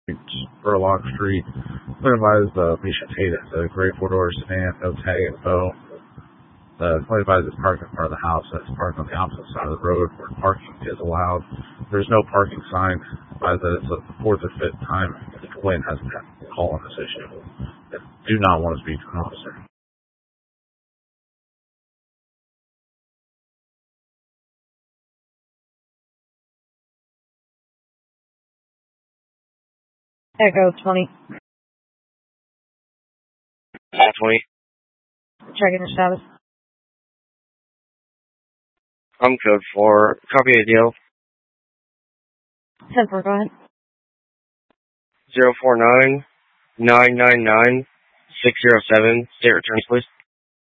Burlock Street. Clear advise the patient hated the gray four-door sedan, no tag info. The clear advise is parked in front of the house. That's parked on the opposite side of the road where parking is allowed. There's no parking sign. By the it's the fourth or fifth time the complaint hasn't had a call on this issue. I do not want to speak to an officer. Echo 20. 20. Checking the status. I'm code 4. Copy ADL. 10-4, go ahead. 049 999 607. State returns, please.